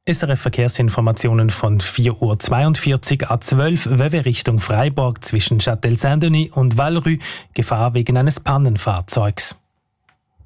SRF Verkehrsinformationen von 4.42 Uhr A12 Wöwe Richtung Freiburg zwischen Châtel-Saint-Denis und Valrue. Gefahr wegen eines Pannenfahrzeugs.